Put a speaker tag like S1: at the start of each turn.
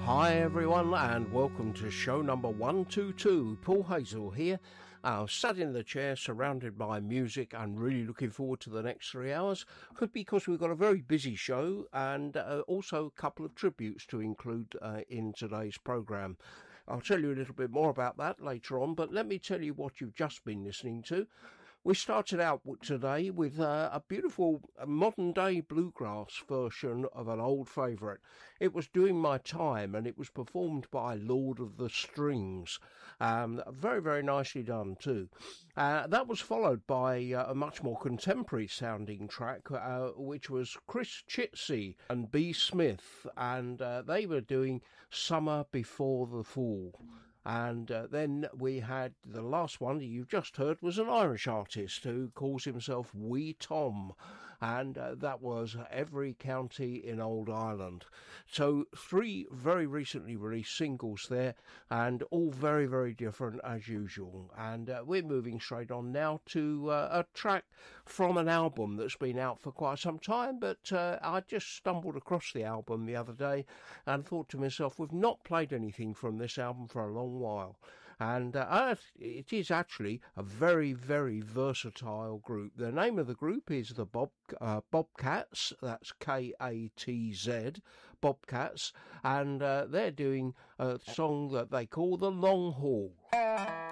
S1: Hi everyone and welcome to show number 122. Paul Hazel here, sat in the chair surrounded by music and really looking forward to the next 3 hours because we've got a very busy show and also a couple of tributes to include in today's programme. I'll tell you a little bit more about that later on, but let me tell you what you've just been listening to. We started out today with a beautiful modern-day bluegrass version of an old favourite. It was Doing My Time, and it was performed by Lord of the Strings. Very, very nicely done, too. That was followed by a much more contemporary-sounding track, which was Chris Chitsey and B. Smith, and they were doing Summer Before the Fall. And then we had the last one that you've just heard was an Irish artist who calls himself Wee Tom, and that was Every County in Old Ireland. So 3 very recently released singles there, and all very, very different as usual. And we're moving straight on now to a track from an album that's been out for quite some time, but I just stumbled across the album the other day and thought to myself, we've not played anything from this album for a long while, and it is actually a very, very versatile group. The name of the group is the Bobcats. That's K-A-T-Z, Bobcats, and they're doing a song that they call The Long Haul.